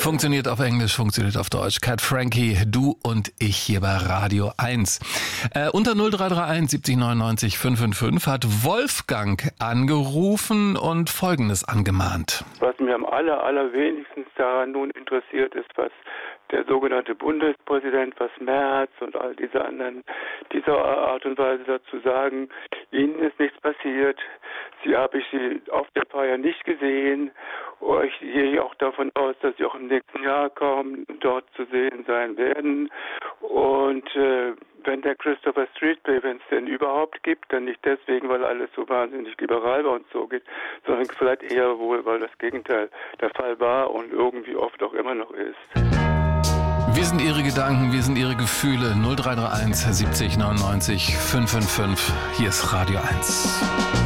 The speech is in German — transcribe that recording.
Funktioniert auf Englisch, funktioniert auf Deutsch. Cat Frankie, du und ich hier bei Radio 1. Unter 0331 70 99 555 hat Wolfgang angerufen und Folgendes angemahnt. Was mir am allerwenigsten daran nun interessiert ist, was der sogenannte Bundespräsident, was Merz und all diese anderen dieser Art und Weise dazu sagen, ihnen ist nichts passiert, habe ich sie auf der Feier nicht gesehen. Ich gehe auch davon aus, dass sie auch im nächsten Jahr kaum dort zu sehen sein werden. Und wenn der Christopher Street Play, wenn es denn überhaupt gibt, dann nicht deswegen, weil alles so wahnsinnig liberal bei uns so geht, sondern vielleicht eher wohl, weil das Gegenteil der Fall war und irgendwie oft auch immer noch ist. Wir sind Ihre Gedanken, wir sind Ihre Gefühle. 0331 70 99 555. Hier ist Radio 1.